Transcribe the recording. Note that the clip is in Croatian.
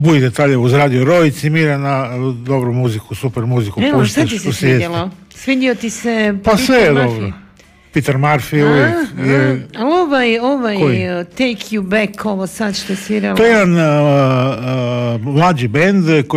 budite dalje uz Radio Rojici, Mirjana, dobru muziku, super muziku. Evo, šta ti se svidjelo? Svidio ti se Pa sve je Peter dobro. Murphy? Peter Murphy uvijek je... Ali ovaj Koji? Take You Back, ovo sad što je sviralo. To je jedan mlađi bend koji